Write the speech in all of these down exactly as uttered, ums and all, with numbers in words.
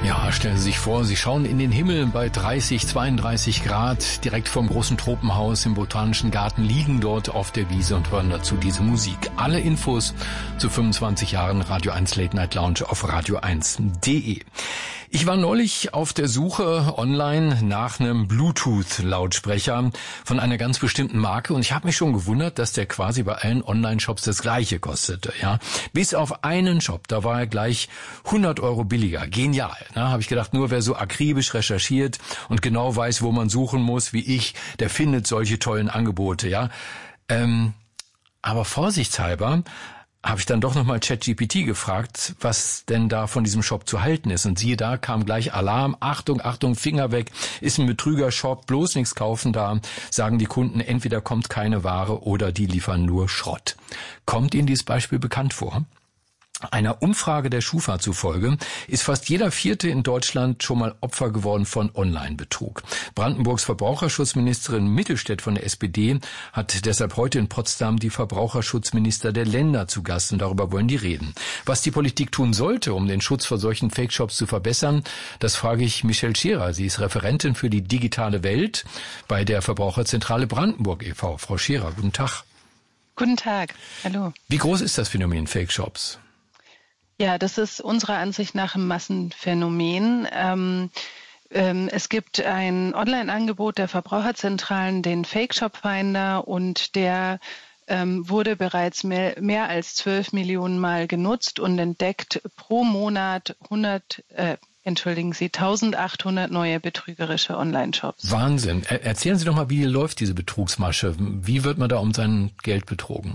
Ja, stellen Sie sich vor, Sie schauen in den Himmel bei dreißig, zweiunddreißig Grad, direkt vorm großen Tropenhaus im Botanischen Garten, liegen dort auf der Wiese und hören dazu diese Musik. Alle Infos zu fünfundzwanzig Jahren Radio eins Late Night Lounge auf radio eins punkt de. Ich war neulich auf der Suche online nach einem Bluetooth-Lautsprecher von einer ganz bestimmten Marke und ich habe mich schon gewundert, dass der quasi bei allen Online-Shops das Gleiche kostete. Ja, bis auf einen Shop, da war er gleich hundert Euro billiger. Genial. Ne? Habe ich gedacht, nur wer so akribisch recherchiert und genau weiß, wo man suchen muss, wie ich, der findet solche tollen Angebote. Ja, ähm, aber vorsichtshalber habe ich dann doch nochmal ChatGPT gefragt, was denn da von diesem Shop zu halten ist. Und siehe da, kam gleich Alarm, Achtung, Achtung, Finger weg, ist ein Betrüger-Shop, bloß nichts kaufen da, sagen die Kunden, entweder kommt keine Ware oder die liefern nur Schrott. Kommt Ihnen dieses Beispiel bekannt vor? Einer Umfrage der Schufa zufolge ist fast jeder Vierte in Deutschland schon mal Opfer geworden von Online-Betrug. Brandenburgs Verbraucherschutzministerin Mittelstädt von der S P D hat deshalb heute in Potsdam die Verbraucherschutzminister der Länder zu Gast und darüber wollen die reden. Was die Politik tun sollte, um den Schutz vor solchen Fake-Shops zu verbessern, das frage ich Michelle Scherer. Sie ist Referentin für die digitale Welt bei der Verbraucherzentrale Brandenburg e V Frau Scherer, guten Tag. Guten Tag, hallo. Wie groß ist das Phänomen Fake-Shops? Ja, das ist unserer Ansicht nach ein Massenphänomen. Ähm, ähm, es gibt ein Online-Angebot der Verbraucherzentralen, den Fake Shop Finder, und der ähm, wurde bereits mehr, mehr als zwölf Millionen Mal genutzt und entdeckt pro Monat hundert, äh, entschuldigen Sie, eintausendachthundert neue betrügerische Online-Shops. Wahnsinn. Er- erzählen Sie doch mal, wie läuft diese Betrugsmasche? Wie wird man da um sein Geld betrogen?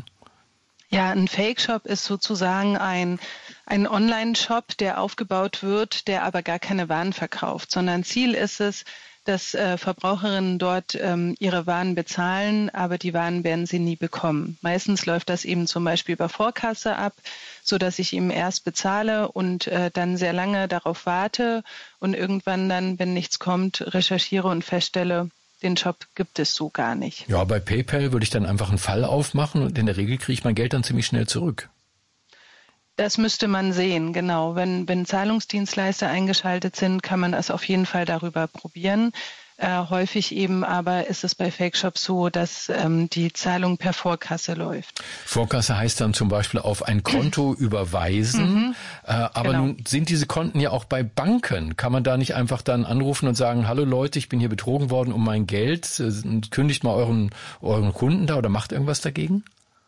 Ja, ein Fake-Shop ist sozusagen ein, ein Online-Shop, der aufgebaut wird, der aber gar keine Waren verkauft, sondern Ziel ist es, dass äh, Verbraucherinnen dort ähm, ihre Waren bezahlen, aber die Waren werden sie nie bekommen. Meistens läuft das eben zum Beispiel über Vorkasse ab, so dass ich eben erst bezahle und äh, dann sehr lange darauf warte und irgendwann dann, wenn nichts kommt, recherchiere und feststelle, den Shop gibt es so gar nicht. Ja, bei PayPal würde ich dann einfach einen Fall aufmachen und in der Regel kriege ich mein Geld dann ziemlich schnell zurück. Das müsste man sehen, genau. Wenn, wenn Zahlungsdienstleister eingeschaltet sind, kann man das auf jeden Fall darüber probieren. Äh, häufig eben aber ist es bei Fake-Shops so, dass ähm, die Zahlung per Vorkasse läuft. Vorkasse heißt dann zum Beispiel auf ein Konto überweisen. Mhm, äh, aber genau. Nun sind diese Konten ja auch bei Banken. Kann man da nicht einfach dann anrufen und sagen, hallo Leute, ich bin hier betrogen worden um mein Geld. Kündigt mal euren, euren Kunden da oder macht irgendwas dagegen?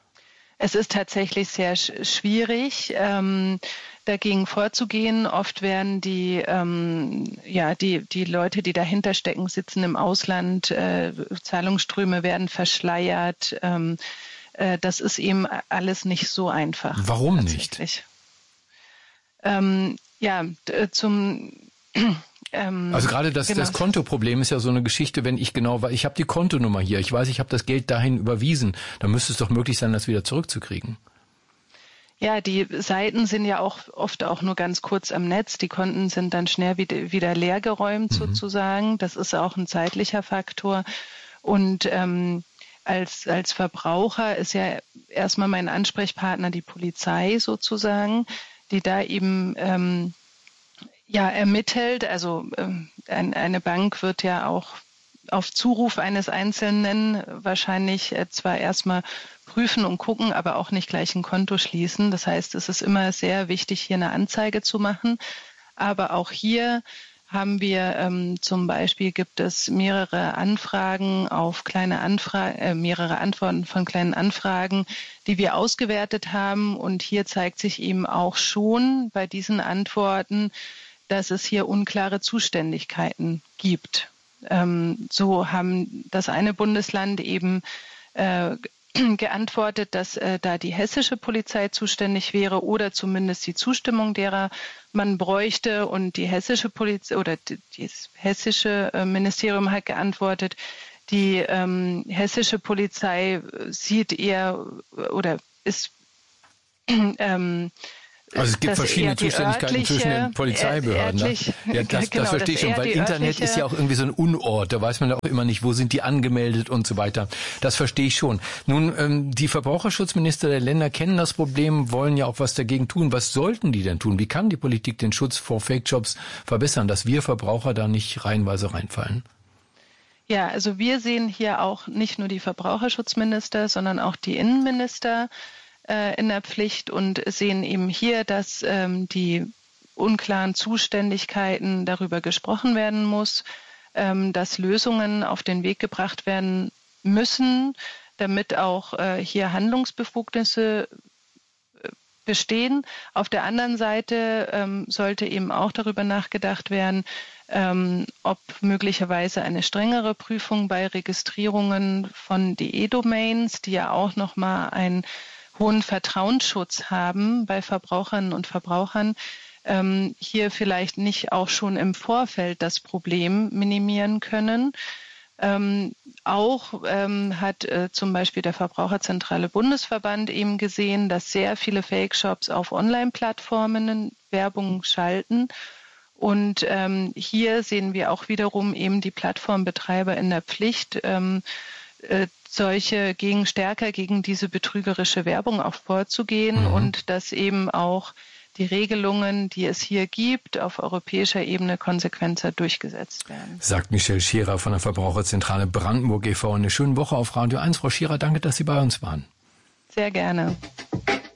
Es ist tatsächlich sehr sch- schwierig, ähm, dagegen vorzugehen. Oft werden die, ähm, ja, die, die Leute, die dahinter stecken, sitzen im Ausland. Äh, Zahlungsströme werden verschleiert. Ähm, äh, das ist eben alles nicht so einfach. Warum nicht? Ähm, ja, d- zum Ähm, also gerade das, genau. das Kontoproblem ist ja so eine Geschichte, wenn ich genau weiß, ich habe die Kontonummer hier, ich weiß, ich habe das Geld dahin überwiesen, dann müsste es doch möglich sein, das wieder zurückzukriegen. Ja, die Seiten sind ja auch oft auch nur ganz kurz am Netz, die Konten sind dann schnell wieder, wieder leergeräumt mhm. sozusagen, das ist auch ein zeitlicher Faktor und ähm, als, als Verbraucher ist ja erstmal mein Ansprechpartner die Polizei sozusagen, die da eben ähm, ja, ermittelt, also äh, ein, eine Bank wird ja auch auf Zuruf eines Einzelnen wahrscheinlich äh, zwar erstmal prüfen und gucken, aber auch nicht gleich ein Konto schließen. Das heißt, es ist immer sehr wichtig, hier eine Anzeige zu machen. Aber auch hier haben wir ähm, zum Beispiel, gibt es mehrere Anfragen auf kleine Anfragen, äh, mehrere Antworten von kleinen Anfragen, die wir ausgewertet haben. Und hier zeigt sich eben auch schon bei diesen Antworten, dass es hier unklare Zuständigkeiten gibt. Ähm, so haben das eine Bundesland eben äh, geantwortet, dass äh, da die hessische Polizei zuständig wäre oder zumindest die Zustimmung derer man bräuchte. Und die hessische Polizei oder die, das hessische äh, Ministerium hat geantwortet, die ähm, hessische Polizei sieht eher oder ist ähm, Also es gibt verschiedene Zuständigkeiten zwischen den Polizeibehörden. Örtlich, ja, das, genau, das verstehe ich schon, weil Internet ist ja auch irgendwie so ein Unort. Da weiß man ja auch immer nicht, wo sind die angemeldet und so weiter. Das verstehe ich schon. Nun, ähm, die Verbraucherschutzminister der Länder kennen das Problem, wollen ja auch was dagegen tun. Was sollten die denn tun? Wie kann die Politik den Schutz vor Fake-Jobs verbessern, dass wir Verbraucher da nicht reihenweise reinfallen? Ja, also wir sehen hier auch nicht nur die Verbraucherschutzminister, sondern auch die Innenminister in der Pflicht und sehen eben hier, dass ähm, die unklaren Zuständigkeiten darüber gesprochen werden muss, ähm, dass Lösungen auf den Weg gebracht werden müssen, damit auch äh, hier Handlungsbefugnisse bestehen. Auf der anderen Seite ähm, sollte eben auch darüber nachgedacht werden, ähm, ob möglicherweise eine strengere Prüfung bei Registrierungen von D E-Domains, die ja auch nochmal ein hohen Vertrauensschutz haben bei Verbraucherinnen und Verbrauchern, ähm, hier vielleicht nicht auch schon im Vorfeld das Problem minimieren können. Ähm, auch ähm, hat äh, zum Beispiel der Verbraucherzentrale Bundesverband eben gesehen, dass sehr viele Fake-Shops auf Online-Plattformen Werbung schalten. Und ähm, hier sehen wir auch wiederum eben die Plattformbetreiber in der Pflicht, ähm, äh, solche gegen stärker gegen diese betrügerische Werbung auch vorzugehen mhm. und dass eben auch die Regelungen, die es hier gibt, auf europäischer Ebene konsequenter durchgesetzt werden. Sagt Michelle Scherer von der Verbraucherzentrale Brandenburg e V Eine schöne Woche auf Radio eins. Frau Scherer, danke, dass Sie bei uns waren. Sehr gerne.